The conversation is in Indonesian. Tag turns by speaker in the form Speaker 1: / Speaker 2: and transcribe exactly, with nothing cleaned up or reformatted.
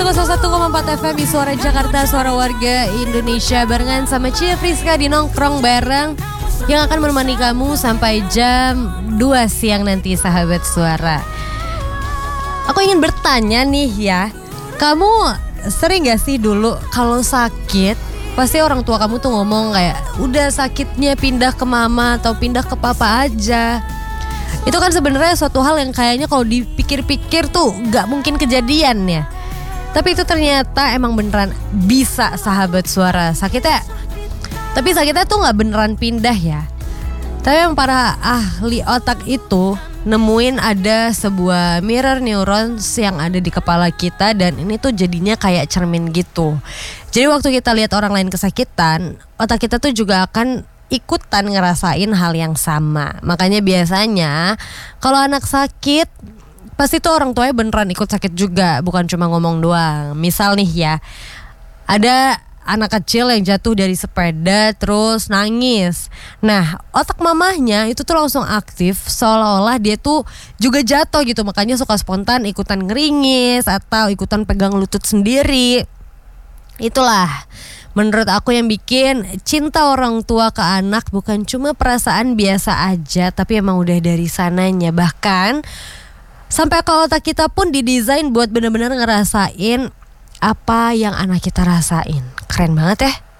Speaker 1: seratus satu koma empat F M di Suara Jakarta, Suara Warga Indonesia. Barengan sama Cia Friska di Nongkrong Bareng yang akan menemani kamu sampai jam dua siang nanti, sahabat Suara. Aku ingin bertanya nih ya, kamu sering gak sih dulu kalau sakit pasti orang tua kamu tuh ngomong kayak udah sakitnya pindah ke mama atau pindah ke papa aja. Itu kan sebenarnya suatu hal yang kayaknya kalau dipikir-pikir tuh gak mungkin kejadian ya. Tapi itu ternyata emang beneran bisa, sahabat Suara. Sakitnya, tapi sakitnya tuh gak beneran pindah ya. Tapi yang para ahli otak itu nemuin ada sebuah mirror neurons yang ada di kepala kita. Dan ini tuh jadinya kayak cermin gitu. Jadi waktu kita lihat orang lain kesakitan, otak kita tuh juga akan ikutan ngerasain hal yang sama. Makanya biasanya kalau anak sakit, pasti tuh orang tuanya beneran ikut sakit juga, bukan cuma ngomong doang. Misal nih ya, ada anak kecil yang jatuh dari sepeda terus nangis. Nah, otak mamahnya itu tuh langsung aktif seolah-olah dia tuh juga jatuh gitu. Makanya suka spontan ikutan ngeringis atau ikutan pegang lutut sendiri. Itulah menurut aku yang bikin cinta orang tua ke anak bukan cuma perasaan biasa aja, tapi emang udah dari sananya. Bahkan sampai ke otak kita pun didesain buat benar-benar ngerasain apa yang anak kita rasain. Keren banget ya.